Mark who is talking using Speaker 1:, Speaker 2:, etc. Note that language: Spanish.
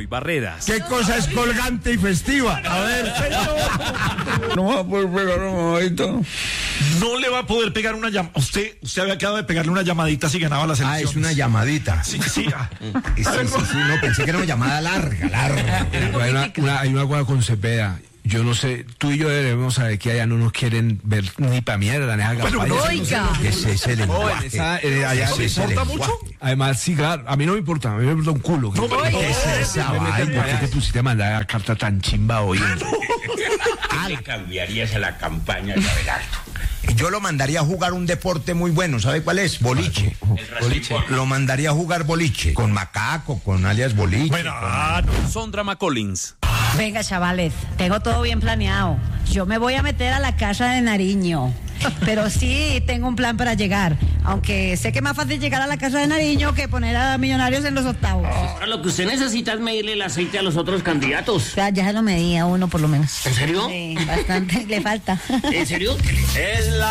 Speaker 1: Barreras.
Speaker 2: ¿Qué cosa es colgante y festiva? A ver,
Speaker 3: No va a poder pegar un mamadito.
Speaker 4: No le va a poder pegar una llamada. Usted había quedado de pegarle una llamadita si ganaba las elecciones.
Speaker 2: es una llamadita.
Speaker 4: Sí, sí.
Speaker 2: Sí, no, pensé que era una llamada larga.
Speaker 5: Hay una cosa con Cepeda. Yo no sé, tú y yo debemos saber que allá no nos quieren ver ni pa' mierda, ni haga
Speaker 4: Bueno,
Speaker 6: Oiga.
Speaker 2: Ese es el lenguaje.
Speaker 5: allá
Speaker 2: Ese es el
Speaker 4: ¿importa
Speaker 2: lenguaje.
Speaker 4: mucho?
Speaker 5: Además, sí, claro, a mí no me importa, a mí me importa un culo.
Speaker 4: No, pero
Speaker 2: ¿Qué es esa
Speaker 5: ¿Por
Speaker 2: vaina?
Speaker 5: qué te pusiste a mandar la carta tan chimba hoy?
Speaker 7: Le cambiarías a la campaña de Abelardo.
Speaker 2: Yo lo mandaría a jugar un deporte muy bueno, ¿sabe cuál es? Boliche. Lo mandaría a jugar boliche, con Macaco, con alias Boliche.
Speaker 4: Bueno,
Speaker 1: Sondra McCollins.
Speaker 6: Venga, chavales, tengo todo bien planeado. Yo me voy a meter a la casa de Nariño. Pero sí tengo un plan para llegar. Aunque sé que es más fácil llegar a la casa de Nariño que poner a Millonarios en los octavos.
Speaker 7: Ahora lo que usted necesita es medirle el aceite a los otros candidatos.
Speaker 6: O sea, ya se lo medía uno por lo menos.
Speaker 7: ¿En serio?
Speaker 6: Sí, bastante, le falta.
Speaker 7: ¿En serio?
Speaker 1: Es la